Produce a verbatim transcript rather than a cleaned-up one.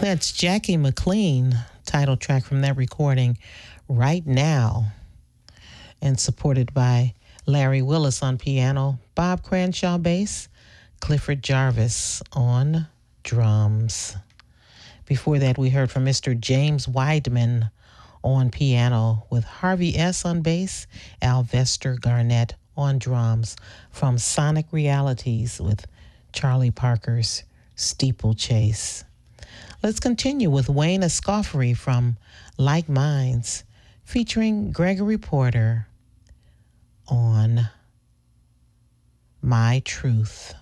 That's Jackie McLean, title track from that recording, Right Now, and supported by Larry Willis on piano, Bob Cranshaw bass, Clifford Jarvis on drums. Before that, we heard from Mister James Weidman on piano with Harvey S. on bass, Alvester Garnett on drums from Sonic Realities with Charlie Parker's Steeplechase. Let's continue with Wayne Escoffery from Like Minds, featuring Gregory Porter on My Truth.